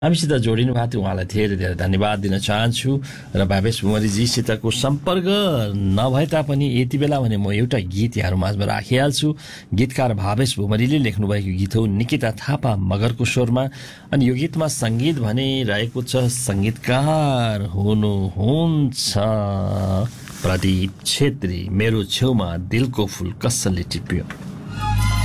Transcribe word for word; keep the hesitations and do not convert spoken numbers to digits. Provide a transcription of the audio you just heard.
हामीसित जोडिनु भएको थियो, उहाँलाई धेरै धेरै धन्यवाद दिन चाहन्छु। र भावेश भुमरीजीसितको सम्पर्क नभए तापनि यति बेला भने म एउटा गीत यहाँहरू माझमा राखिहाल्छु। गीतकार भावेश भुमरीले लेख्नुभएको गीत हो निकिता थापा मगरको स्वरमा। अनि यो गीतमा सङ्गीत भने रहेको छ, सङ्गीतकार हुनुहुन्छ प्रदीप छेत्री। मेरो छेउमा दिलको फुल कसले टिप्यो।